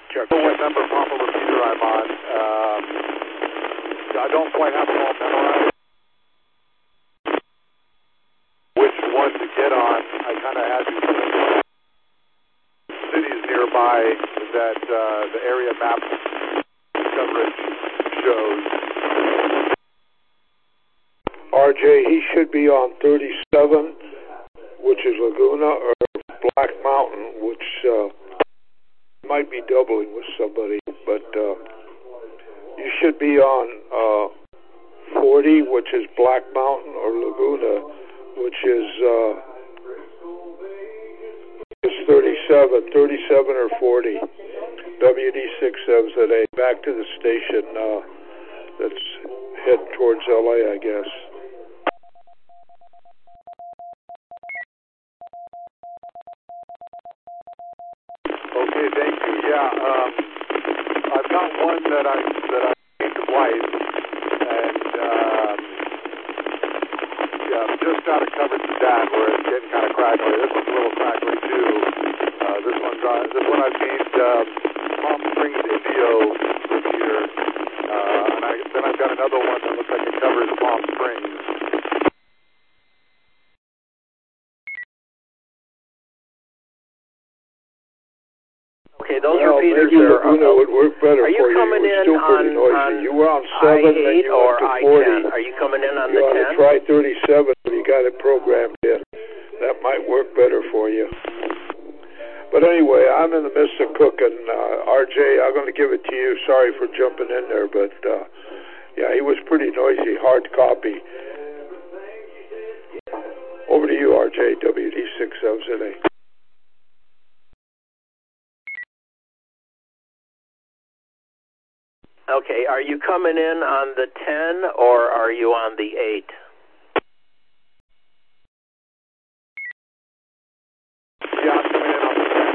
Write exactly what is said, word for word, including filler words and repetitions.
Check. What number pump or repeater I'm on. Um, I don't quite have it all memorized. Which one to get on? I kind of had these cities nearby that uh, the area map coverage shows. R J, he should be on thirty-seven, which is Laguna, or Black Mountain, which uh, might be doubling with somebody, but uh, you should be on uh, forty, which is Black Mountain, or Laguna, which is uh, is thirty-seven, thirty-seven or forty. W D six seven Z A, back to the station uh, that's head towards L A, I guess. Okay, thank you. Yeah, um, I've got one that I that I made twice, and um, yeah, I'm just out of coverage with that, where it's getting kind of crackly. This one's a little crackly too. Uh, this one's on. This one I've named uh, Palm Springs Indio repeater, uh, and I, then I've got another one that looks like it covers Palm Springs. Okay, those well, repeaters maybe are. Laguna would work better are you for you. coming It was in still pretty on, noisy. on You were on seven, I then eight you or went to I forty. ten? Are you coming in on you the ought ten? to try thirty-seven if you got it programmed in. That might work better for you. But anyway, I'm in the midst of cooking. Uh, R J, I'm going to give it to you. Sorry for jumping in there, but uh, yeah, he was pretty noisy. Hard copy. Over to you, R J, W D six seven Z A. Okay, are you coming in on the ten or are you on the eight?